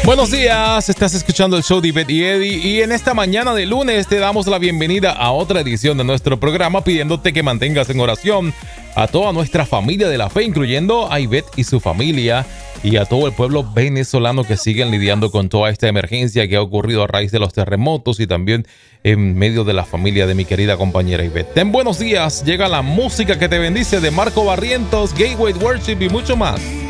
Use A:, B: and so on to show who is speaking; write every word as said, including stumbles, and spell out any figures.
A: Buenos días, estás escuchando el show de Ivette y Eddie y en esta mañana de lunes te damos la bienvenida a otra edición de nuestro programa pidiéndote que mantengas en oración a toda nuestra familia de la fe, incluyendo a Ivette y su familia y a todo el pueblo venezolano que siguen lidiando con toda esta emergencia que ha ocurrido a raíz de los terremotos y también en medio de la familia de mi querida compañera Ivette. Ten buenos días, llega la música que te bendice de Marco Barrientos, Gateway Worship y mucho más.